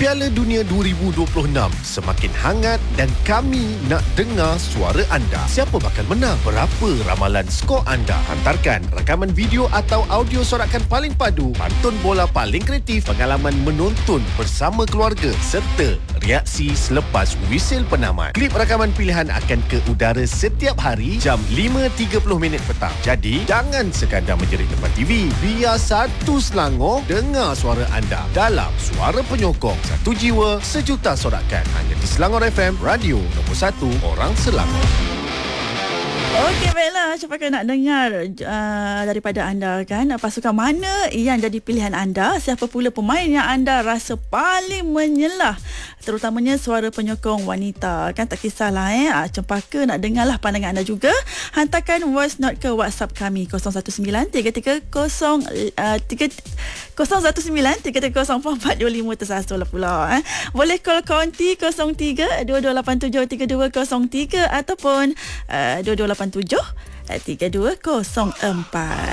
Piala Dunia 2026 semakin hangat dan kami nak dengar suara anda. Siapa bakal menang? Berapa ramalan skor anda? Hantarkan rakaman video atau audio sorakan paling padu, pantun bola paling kreatif, pengalaman menonton bersama keluarga serta reaksi selepas wisil penamat. Klip rakaman pilihan akan ke udara setiap hari jam 5.30 petang. Jadi, jangan sekadar menjerit depan TV. Biar satu Selangor dengar suara anda dalam Suara Penyokong. Satu jiwa, sejuta sorakan. Hanya di Selangor FM, radio nombor 1 orang Selangor. Okey, baiklah. Siapakah nak dengar daripada anda kan? Pasukan mana yang jadi pilihan anda? Siapa pula pemain yang anda rasa paling menyelah? Terutamanya suara penyokong wanita. Kan tak kisahlah Cempaka nak dengarlah pandangan anda juga. Hantarkan voice note ke WhatsApp kami 019-3304-25 tersasul pula. Boleh call konti 03-2287-3203 ataupun 2287-3204.